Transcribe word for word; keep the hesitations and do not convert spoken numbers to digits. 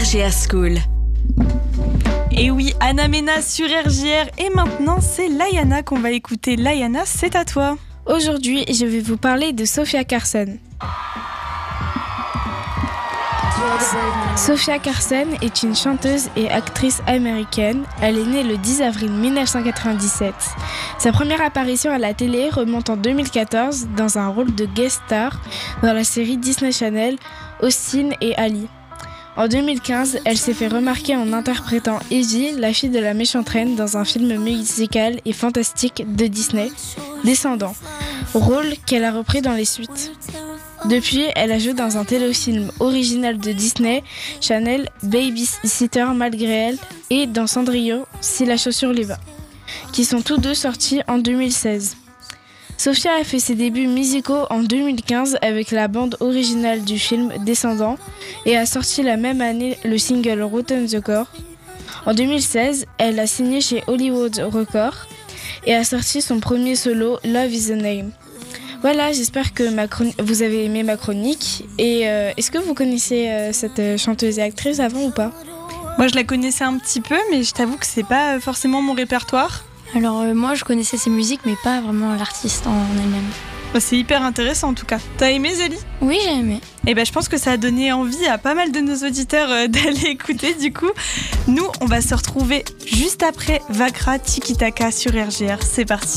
R G R School. Et oui, Anna Mena sur R J R. Et maintenant, c'est Layana qu'on va écouter. Layana, c'est à toi. Aujourd'hui, je vais vous parler de Sofia Carson. Sofia Carson est une chanteuse et actrice américaine. Elle est née le dix avril mille neuf cent quatre-vingt-dix-sept. Sa première apparition à la télé remonte en deux mille quatorze dans un rôle de guest star dans la série Disney Channel Austin et Ali. En deux mille quinze, elle s'est fait remarquer en interprétant Evie, la fille de la méchante reine, dans un film musical et fantastique de Disney, Descendants, rôle qu'elle a repris dans les suites. Depuis, elle a joué dans un téléfilm original de Disney Channel, Baby-Sitter malgré elle, et dans Cendrillon, Si la chaussure lui va, qui sont tous deux sortis en deux mille seize. Sofia a fait ses débuts musicaux en deux mille quinze avec la bande originale du film Descendants et a sorti la même année le single Rotten the Core. En deux mille seize, elle a signé chez Hollywood Records et a sorti son premier solo Love is the Name. Voilà, j'espère que ma chron- vous avez aimé ma chronique. Et euh, est-ce que vous connaissez euh, cette chanteuse et actrice avant ou pas ? Moi, je la connaissais un petit peu, mais je t'avoue que c'est pas forcément mon répertoire. Alors euh, moi je connaissais ses musiques mais pas vraiment l'artiste en elle-même. Bah, c'est hyper intéressant en tout cas. T'as aimé Zélie ? Oui, j'ai aimé. Et ben je pense que ça a donné envie à pas mal de nos auditeurs euh, d'aller écouter. Du coup, nous on va se retrouver juste après Vakra Tiki Taka sur R J R. C'est parti.